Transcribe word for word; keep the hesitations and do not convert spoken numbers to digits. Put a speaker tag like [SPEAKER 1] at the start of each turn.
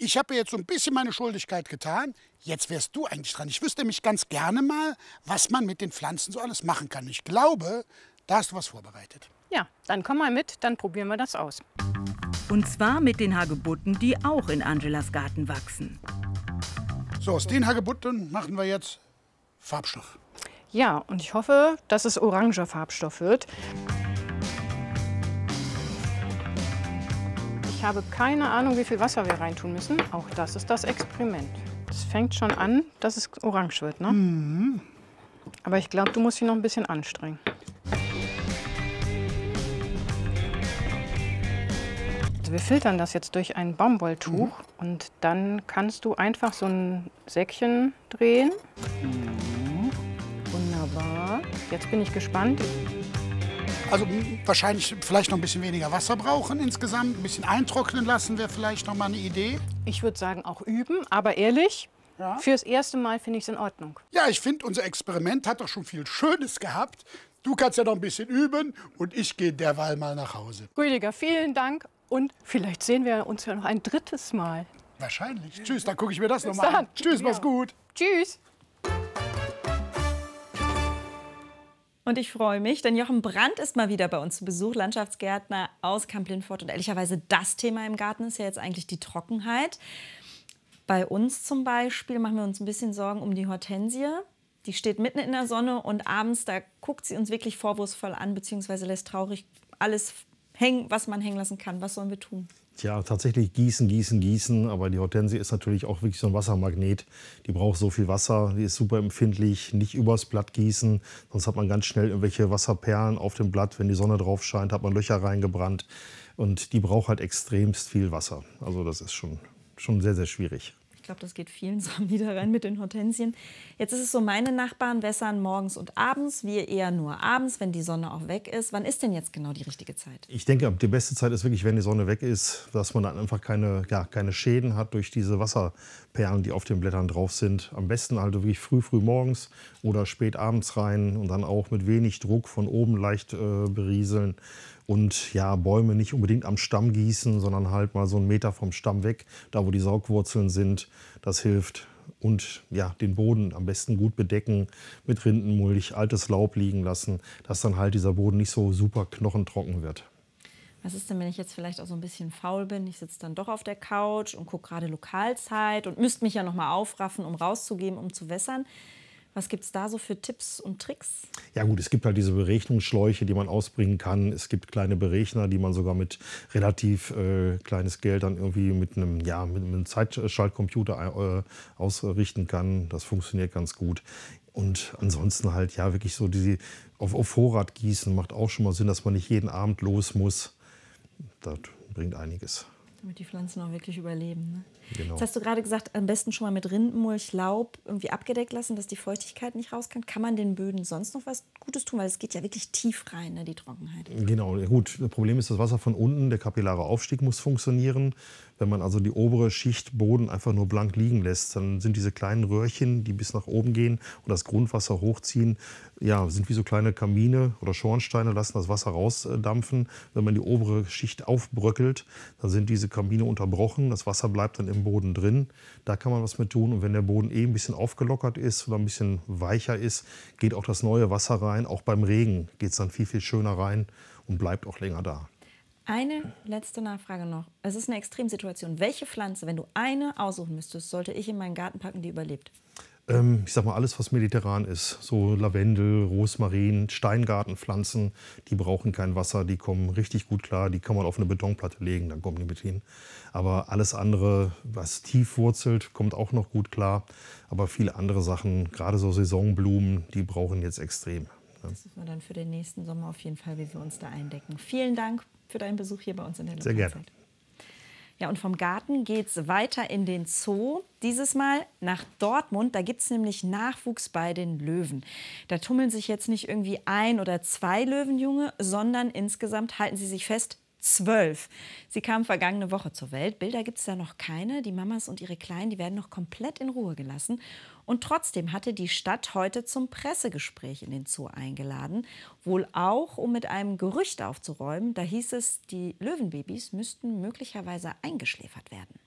[SPEAKER 1] ich habe jetzt so ein bisschen meine Schuldigkeit getan. Jetzt wärst du eigentlich dran. Ich wüsste nämlich ganz gerne mal, was man mit den Pflanzen so alles machen kann. Ich glaube, da hast du was vorbereitet.
[SPEAKER 2] Ja, dann komm mal mit, dann probieren wir das aus.
[SPEAKER 3] Und zwar mit den Hagebutten, die auch in Angelas Garten wachsen.
[SPEAKER 1] So, aus den Hagebutten machen wir jetzt Farbstoff.
[SPEAKER 2] Ja, und ich hoffe, dass es oranger Farbstoff wird. Ich habe keine Ahnung, wie viel Wasser wir reintun müssen. Auch das ist das Experiment. Es fängt schon an, dass es orange wird, ne?
[SPEAKER 1] Mhm.
[SPEAKER 2] Aber ich glaube, du musst dich noch ein bisschen anstrengen. Also wir filtern das jetzt durch ein Baumwolltuch. Mhm. Und dann kannst du einfach so ein Säckchen drehen. Mhm. Wunderbar. Jetzt bin ich gespannt.
[SPEAKER 1] Also wahrscheinlich vielleicht noch ein bisschen weniger Wasser brauchen insgesamt. Ein bisschen eintrocknen lassen wäre vielleicht noch mal eine Idee.
[SPEAKER 2] Ich würde sagen, auch üben. Aber ehrlich, ja, fürs erste Mal finde ich es in Ordnung.
[SPEAKER 1] Ja, ich finde, unser Experiment hat doch schon viel Schönes gehabt. Du kannst ja noch ein bisschen üben und ich gehe derweil mal nach Hause.
[SPEAKER 2] Rüdiger, vielen Dank. Und vielleicht sehen wir uns ja noch ein drittes Mal.
[SPEAKER 1] Wahrscheinlich. Tschüss, dann gucke ich mir das
[SPEAKER 2] Bis
[SPEAKER 1] noch mal
[SPEAKER 2] dann.
[SPEAKER 1] an. Tschüss,
[SPEAKER 2] Ja.
[SPEAKER 1] mach's gut.
[SPEAKER 2] Tschüss.
[SPEAKER 4] Und ich freue mich, denn Jochen Brandt ist mal wieder bei uns zu Besuch, Landschaftsgärtner aus Kamp-Lindfort. Und ehrlicherweise das Thema im Garten ist ja jetzt eigentlich die Trockenheit. Bei uns zum Beispiel machen wir uns ein bisschen Sorgen um die Hortensie. Die steht mitten in der Sonne und abends, da guckt sie uns wirklich vorwurfsvoll an, beziehungsweise lässt traurig alles hängen, was man hängen lassen kann. Was sollen wir tun?
[SPEAKER 5] Tja, tatsächlich gießen, gießen, gießen. Aber die Hortensie ist natürlich auch wirklich so ein Wassermagnet. Die braucht so viel Wasser, die ist super empfindlich. Nicht übers Blatt gießen, sonst hat man ganz schnell irgendwelche Wasserperlen auf dem Blatt. Wenn die Sonne drauf scheint, hat man Löcher reingebrannt. Und die braucht halt extremst viel Wasser. Also das ist schon, schon sehr, sehr schwierig.
[SPEAKER 4] Ich glaube, das geht vielen so am Niederrhein mit den Hortensien. Jetzt ist es so, meine Nachbarn wässern morgens und abends, wir eher nur abends, wenn die Sonne auch weg ist. Wann ist denn jetzt genau die richtige Zeit?
[SPEAKER 5] Ich denke, die beste Zeit ist wirklich, wenn die Sonne weg ist, dass man dann einfach keine, ja, keine Schäden hat durch diese Wasserperlen, die auf den Blättern drauf sind. Am besten halt wirklich früh, früh morgens oder spät abends rein und dann auch mit wenig Druck von oben leicht äh, berieseln. Und ja, Bäume nicht unbedingt am Stamm gießen, sondern halt mal so einen Meter vom Stamm weg, da wo die Saugwurzeln sind. Das hilft. Und ja, den Boden am besten gut bedecken mit Rindenmulch, altes Laub liegen lassen, dass dann halt dieser Boden nicht so super knochentrocken wird.
[SPEAKER 4] Was ist denn, wenn ich jetzt vielleicht auch so ein bisschen faul bin? Ich sitze dann doch auf der Couch und gucke gerade Lokalzeit und müsste mich ja noch mal aufraffen, um rauszugehen, um zu wässern. Was gibt es da so für Tipps und Tricks?
[SPEAKER 5] Ja gut, es gibt halt diese Berechnungsschläuche, die man ausbringen kann. Es gibt kleine Berechner, die man sogar mit relativ äh, kleines Geld dann irgendwie mit einem, ja, mit einem Zeitschaltcomputer äh, ausrichten kann. Das funktioniert ganz gut. Und ansonsten halt ja wirklich so diese auf, auf Vorrat gießen macht auch schon mal Sinn, dass man nicht jeden Abend los muss. Das bringt einiges.
[SPEAKER 4] Damit die Pflanzen auch wirklich überleben. Ne?
[SPEAKER 5] Genau.
[SPEAKER 4] Jetzt hast du gerade gesagt, am besten schon mal mit Rindenmulch, Laub irgendwie abgedeckt lassen, dass die Feuchtigkeit nicht raus kann. Kann man den Böden sonst noch was Gutes tun? Weil es geht ja wirklich tief rein, ne, die Trockenheit.
[SPEAKER 5] Genau, gut. Das Problem ist, das Wasser von unten, der kapillare Aufstieg muss funktionieren. Wenn man also die obere Schicht Boden einfach nur blank liegen lässt, dann sind diese kleinen Röhrchen, die bis nach oben gehen und das Grundwasser hochziehen, ja, sind wie so kleine Kamine oder Schornsteine, lassen das Wasser rausdampfen. Wenn man die obere Schicht aufbröckelt, dann sind diese Kamine unterbrochen. Das Wasser bleibt dann im Boden drin. Da kann man was mit tun. Und wenn der Boden eh ein bisschen aufgelockert ist oder ein bisschen weicher ist, geht auch das neue Wasser rein. Auch beim Regen geht es dann viel, viel schöner rein und bleibt auch länger da.
[SPEAKER 4] Eine letzte Nachfrage noch. Es ist eine Extremsituation. Welche Pflanze, wenn du eine aussuchen müsstest, sollte ich in meinen Garten packen, die überlebt?
[SPEAKER 5] Ähm, ich sag mal, alles, was mediterran ist. So Lavendel, Rosmarin, Steingartenpflanzen, die brauchen kein Wasser, die kommen richtig gut klar. Die kann man auf eine Betonplatte legen, dann kommen die mit hin. Aber alles andere, was tief wurzelt, kommt auch noch gut klar. Aber viele andere Sachen, gerade so Saisonblumen, die brauchen jetzt extrem.
[SPEAKER 4] Das wissen wir dann für den nächsten Sommer auf jeden Fall, wie wir uns da eindecken. Vielen Dank für deinen Besuch hier bei uns in der
[SPEAKER 5] Sehr
[SPEAKER 4] Lokalzeit.
[SPEAKER 5] gerne.
[SPEAKER 4] Ja, und vom Garten geht es weiter in den Zoo. Dieses Mal nach Dortmund. Da gibt es nämlich Nachwuchs bei den Löwen. Da tummeln sich jetzt nicht irgendwie ein oder zwei Löwenjunge, sondern insgesamt, halten Sie sich fest, zwölf. Sie kamen vergangene Woche zur Welt. Bilder gibt es da noch keine. Die Mamas und ihre Kleinen, die werden noch komplett in Ruhe gelassen. Und trotzdem hatte die Stadt heute zum Pressegespräch in den Zoo eingeladen. Wohl auch, um mit einem Gerücht aufzuräumen. Da hieß es, die Löwenbabys müssten möglicherweise eingeschläfert werden.